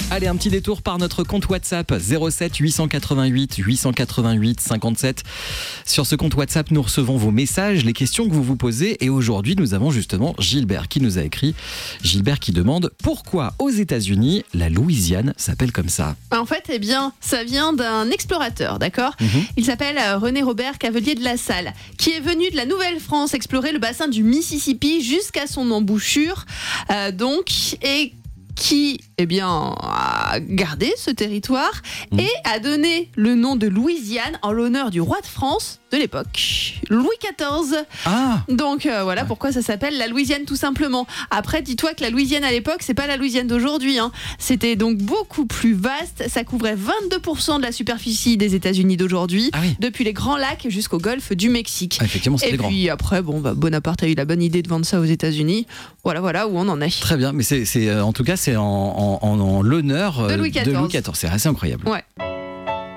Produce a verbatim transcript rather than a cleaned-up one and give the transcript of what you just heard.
Allez, un petit détour par notre compte WhatsApp zéro sept huit cent quatre-vingt-huit huit cent quatre-vingt-huit cinquante-sept. Sur ce compte WhatsApp, nous recevons vos messages, les questions que vous vous posez. Et aujourd'hui, nous avons justement Gilbert qui nous a écrit. Gilbert qui demande pourquoi aux États-Unis la Louisiane s'appelle comme ça. En fait, eh bien, ça vient d'un explorateur, d'accord ? Mmh. Il s'appelle René Robert Cavelier de la Salle, qui est venu de la Nouvelle-France explorer le bassin du Mississippi jusqu'à son embouchure, euh, donc, et qui eh bien, a gardé ce territoire mmh. et a donné le nom de Louisiane en l'honneur du roi de France de l'époque, Louis quatorze. Ah. Donc euh, voilà ouais. pourquoi ça s'appelle la Louisiane tout simplement. Après, dis-toi que la Louisiane à l'époque, c'est pas la Louisiane d'aujourd'hui. Hein. C'était donc beaucoup plus vaste. Ça couvrait vingt-deux pour cent de la superficie des États-Unis d'aujourd'hui, ah oui. depuis les Grands Lacs jusqu'au golfe du Mexique. Ah, effectivement, c'était et grand. puis après, bon, bah, Bonaparte a eu la bonne idée de vendre ça aux États-Unis. Voilà, voilà où on en est. Très bien, mais c'est, c'est en tout cas, c'est en, en, en, en l'honneur de Louis quatorze. de Louis quatorze. C'est assez incroyable. Ouais.